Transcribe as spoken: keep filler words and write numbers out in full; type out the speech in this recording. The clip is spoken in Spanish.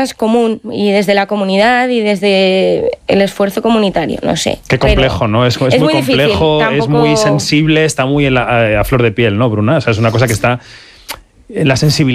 más común y desde la comunidad y desde el esfuerzo comunitario, no sé. Qué complejo, Pero ¿no? Es, es, es muy muy complejo, difícil, es tampoco... muy sensible, está muy en la, a flor de piel, ¿no, Bruna? O sea, es una cosa que está en la sensibilidad.